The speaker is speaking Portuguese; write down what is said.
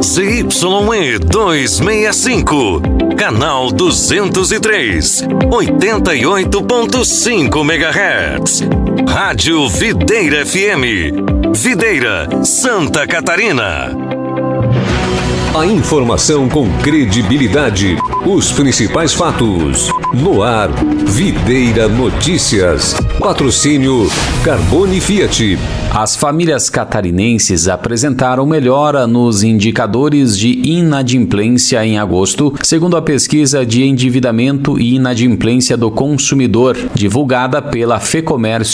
ZYE 265, canal 203, 88.5 MHz. Rádio Videira FM, Videira, Santa Catarina. A informação com credibilidade, os principais fatos. No ar, Videira Notícias. Patrocínio Carbone Fiat. As famílias catarinenses apresentaram melhora nos indicadores de inadimplência em agosto, segundo a pesquisa de endividamento e inadimplência do consumidor, divulgada pela FEComércio